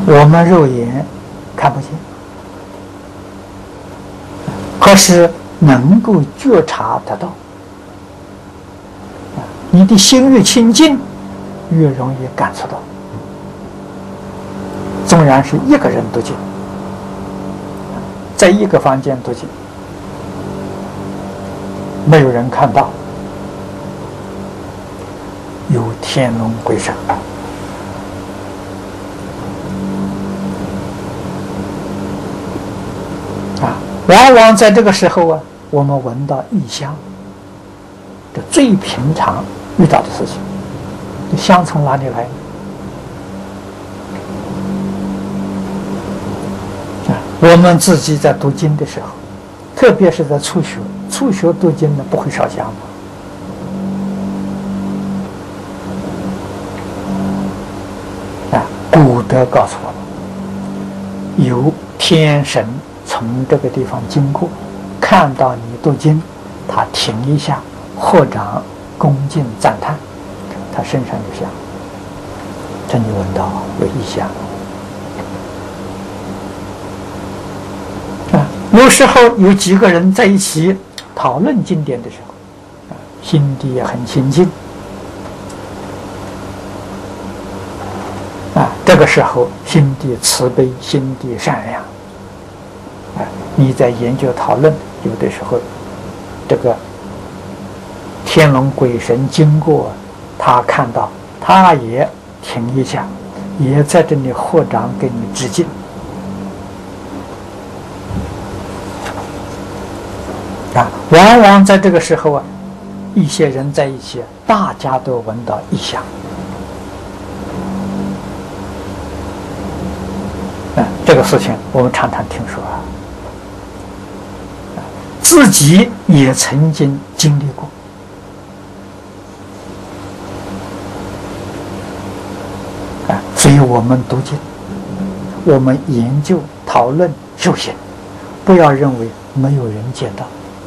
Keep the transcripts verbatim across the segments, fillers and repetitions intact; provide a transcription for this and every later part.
我们肉眼看不见，可是能够觉察得到。你的心越清净，越容易感受到。纵然是一个人读经，在一个房间读经，没有人看到，有天龙鬼神。啊，往往在这个时候啊，我们闻到异香，这最平常遇到的事情。这香从哪里来呢？啊，我们自己在读经的时候，特别是在初学，初学读经呢，不会烧香吗？啊，古德告诉我们，有天神从这个地方经过，看到你读经，他停一下，合掌恭敬赞叹，他身上有香，这你闻到有异香。啊，有时候有几个人在一起讨论经典的时候，啊，心地也很清净。啊，这个时候心地慈悲，心地善良。啊，你在研究讨论，有的时候，这个天龙鬼神经过，他看到，他也停一下，也在这里合掌给你致敬。啊，往往在这个时候啊，一些人在一起，大家都闻到异香。啊，这个事情我们常常听说啊，自己也曾经经历过。啊，所以我们读经，我们研究、讨论、修行，不要认为没有人见到。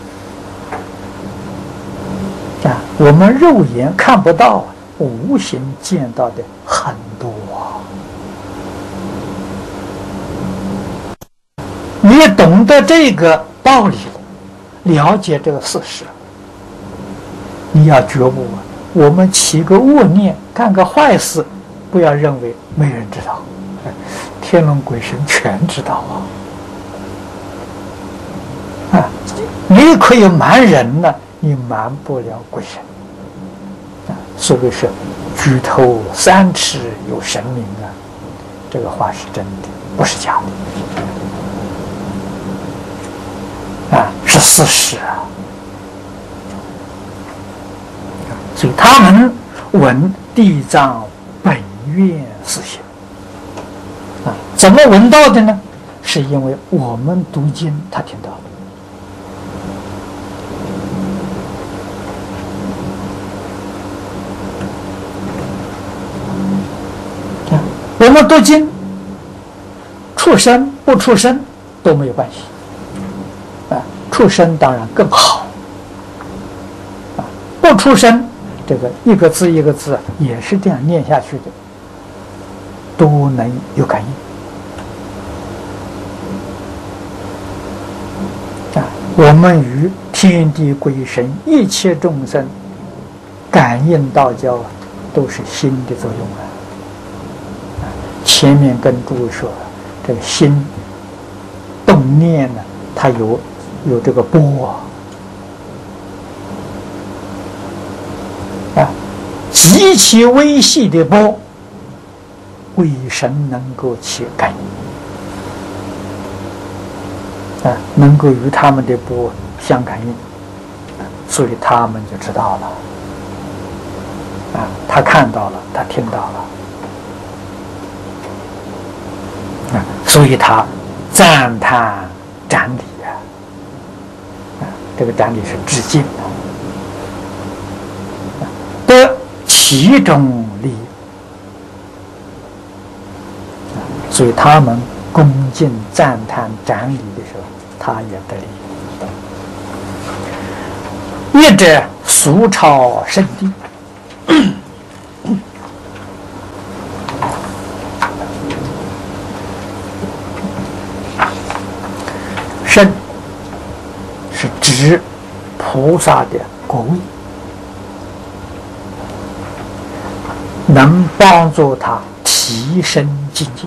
啊，我们肉眼看不到，无形见到的很多啊。你懂得这个道理，了解这个事实，你要觉悟啊！我们起个恶念，干个坏事，不要认为没人知道，天龙鬼神全知道啊！啊，你可以瞒人呢，你瞒不了鬼神。啊，所谓是举头三尺有神明啊，这个话是真的，不是假的。啊，是事实啊！所以他们闻地藏本愿四行啊，怎么闻到的呢？是因为我们读经，他听到了。啊，我们读经，出声不出声都没有关系。出声当然更好，啊，不出声，这个一个字一个字也是这样念下去的，都能有感应。啊，我们与天地鬼神一切众生感应道交，都是心的作用啊。啊，前面跟诸位说，这个心动念呢，它有。有这个波啊，啊，极其微细的波，鬼神能够起感应，啊，能够与他们的波相感应，所以他们就知道了，啊，他看到了，他听到了，啊，所以他赞叹瞻礼。这个瞻礼是致敬的，得其中利益，所以他们恭敬赞叹瞻礼的时候，他也得利益。一者俗超圣地， 圣是指菩萨的果位，能帮助他提升境界。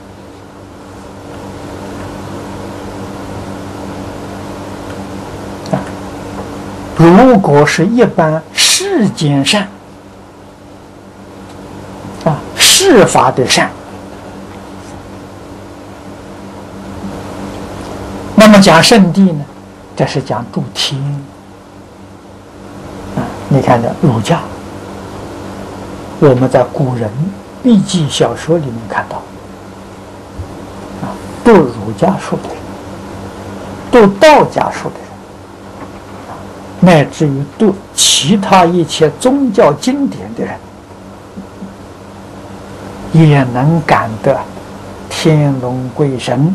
啊，如果是一般世间善，啊，世法的善，那么讲圣谛呢，这是讲助天。啊，你看这儒家，我们在古人笔记小说里面看到，啊，读儒家书的人，读道家书的人，乃至于读其他一切宗教经典的人，也能感得天龙鬼神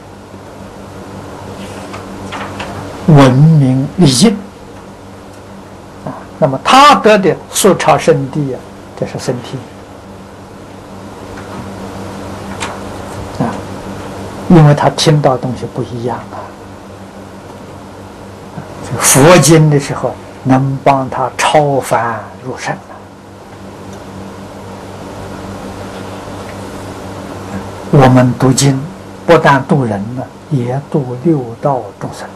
闻名利尽啊。那么他得的速超圣谛啊，这是升天啊，因为他听到东西不一样啊。佛经的时候能帮他超凡入圣啊。我们读经不但度人呢，也度六道众生。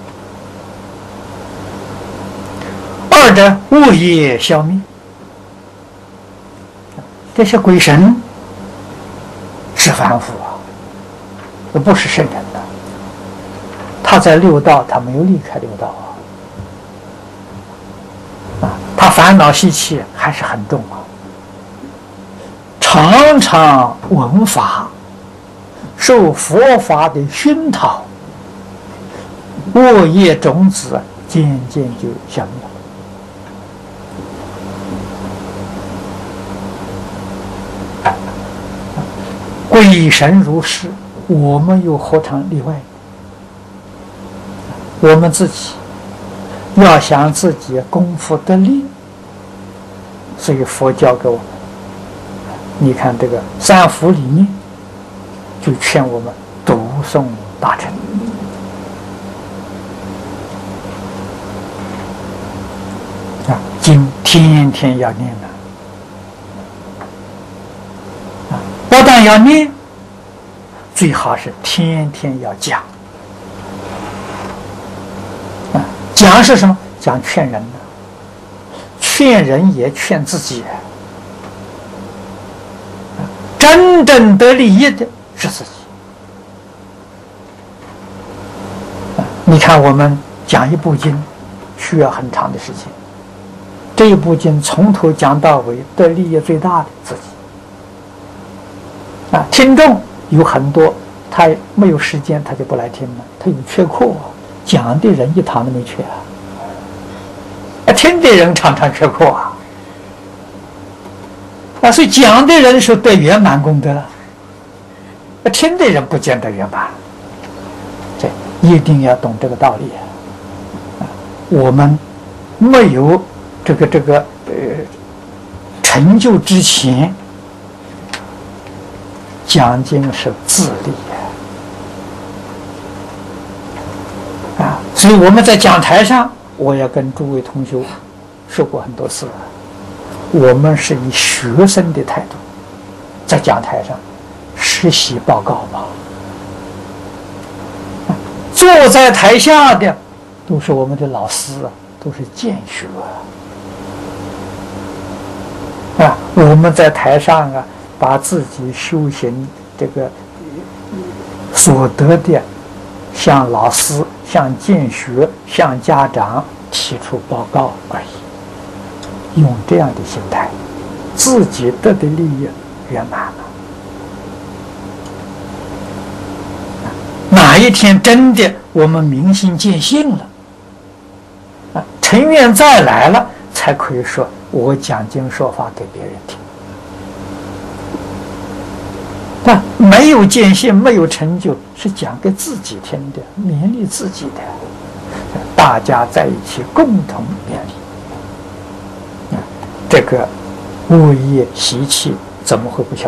二者恶业消灭，这些鬼神是凡夫啊，不是圣人的。他在六道，他没有离开六道啊，啊，他烦恼习气还是很重啊，常常闻法，受佛法的熏陶，恶业种子渐渐就消灭了。鬼神如是，我们又何尝例外？我们自己要想自己功夫得力，所以佛教给我们，你看这个三福里面就劝我们读诵大乘啊，经天天要念的啊，不但要念，最好是天天要讲啊。讲是什么？讲劝人的，劝人也劝自己。真正得利益的是自己。你看，我们讲一部经需要很长的时间，这一部经从头讲到尾，得利益最大的自己。啊，听众有很多，他没有时间，他就不来听了，他有缺课啊，讲的人一堂都没缺啊，啊，听的人常常缺课啊。啊，所以讲的人是得圆满功德，听的人不见得圆满。这一定要懂这个道理啊！我们没有这个这个呃成就之前，讲经是自利啊！所以我们在讲台上，我要跟诸位同学说过很多次了。我们是以学生的态度在讲台上实习报告嘛，坐在台下的都是我们的老师啊，都是见学啊。啊，我们在台上啊，把自己修行这个所得的，向老师、向见学、向家长提出报告而已。用这样的心态，自己得的利益圆满了。哪一天真的我们明心见性了，啊，成愿再来了，才可以说我讲经说法给别人听。但没有见性，没有成就，是讲给自己听的，勉励自己的，大家在一起共同勉励。这个恶业习气怎么会不消